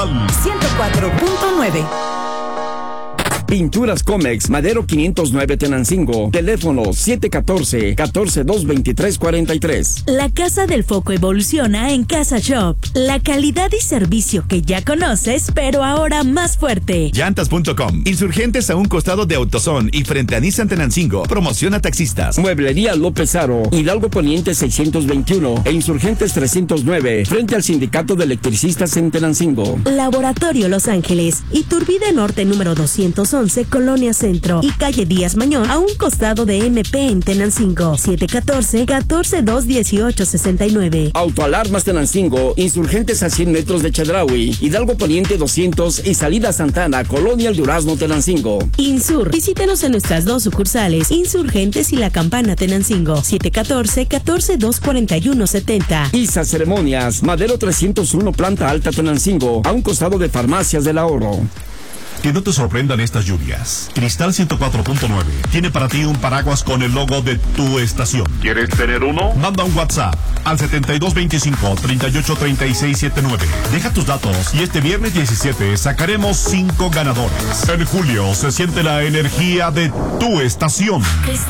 104.9. Pinturas Comex, Madero 509 Tenancingo. Teléfono 714-142-2343. La Casa del Foco evoluciona en Casa Shop. La calidad y servicio que ya conoces, pero ahora más fuerte. Llantas.com. Insurgentes a un costado de AutoZone y frente a Nissan Tenancingo. Promociona taxistas. Mueblería López Aro, Hidalgo Poniente 621 e Insurgentes 309, frente al Sindicato de Electricistas en Tenancingo. Laboratorio Los Ángeles, Iturbide Norte número 211, Colonia Centro y calle Díaz Mañón, a un costado de MP en Tenancingo. 714-142-1869. Autoalarmas Tenancingo, Insurgentes a 100 metros de Chedraui, Hidalgo Poniente 200 y Salida Santana, Colonia El Durazno, Tenancingo. Insur, visítenos en nuestras dos sucursales, Insurgentes y La Campana, Tenancingo. 714-142-4170. ISA Ceremonias, Madero 301, planta alta, Tenancingo, a un costado de Farmacias del Ahorro. Que no te sorprendan estas lluvias. Cristal 104.9 tiene para ti un paraguas con el logo de tu estación. ¿Quieres tener uno? Manda un WhatsApp al 7225-383679. Deja tus datos y este viernes 17 sacaremos 5 ganadores. En julio se siente la energía de tu estación. Cristal.